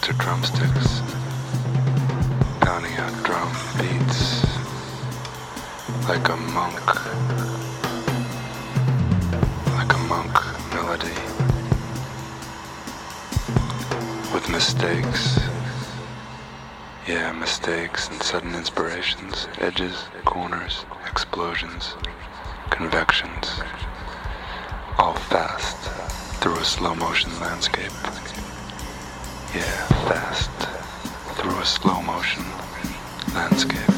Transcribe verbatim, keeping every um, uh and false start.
to drumsticks, pounding out drum beats like a monk, like a monk melody, with mistakes, yeah, mistakes and sudden inspirations, edges, corners, explosions, convections, all fast through a slow motion landscape. Yeah, fast through a slow motion landscape.